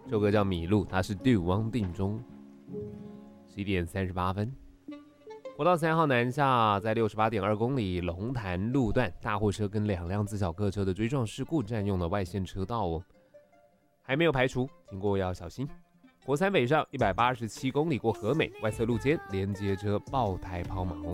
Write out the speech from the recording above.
这首歌叫《迷路》，它是 Do 汪定中。11点38分，国道3号南下，在68.2公里龙潭路段，大货车跟2辆自小客车的追撞事故占用了外线车道哦，还没有排除，经过要小心。国3北上187公里过和美，外侧路肩连接车爆胎抛锚。